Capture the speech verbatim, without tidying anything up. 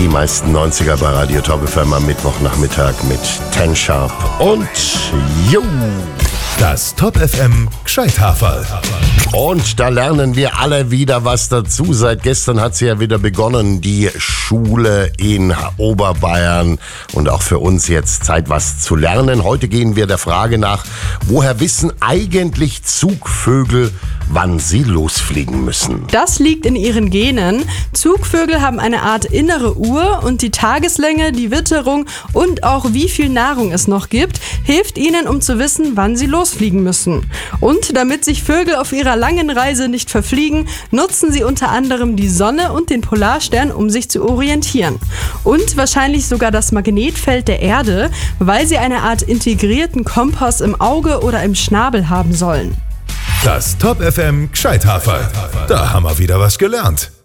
Die meisten neunziger bei Radio Top F M am Mittwochnachmittag mit Ten Sharp und You. Das Top F M Gscheithaferl. Und da lernen wir alle wieder was dazu. Seit gestern hat sie ja wieder begonnen, die Schule in Oberbayern. Und auch für uns jetzt Zeit, was zu lernen. Heute gehen wir der Frage nach, woher wissen eigentlich Zugvögel, wann sie losfliegen müssen? Das liegt in ihren Genen. Zugvögel haben eine Art innere Uhr und die Tageslänge, die Witterung und auch wie viel Nahrung es noch gibt, hilft ihnen, um zu wissen, wann sie losfliegen müssen. Und damit sich Vögel auf ihrer langen Reise nicht verfliegen, nutzen sie unter anderem die Sonne und den Polarstern, um sich zu orientieren. Und wahrscheinlich sogar das Magnetfeld der Erde, weil sie eine Art integrierten Kompass im Auge oder im Schnabel haben sollen. Das Top F M Gscheithaferl. Da haben wir wieder was gelernt.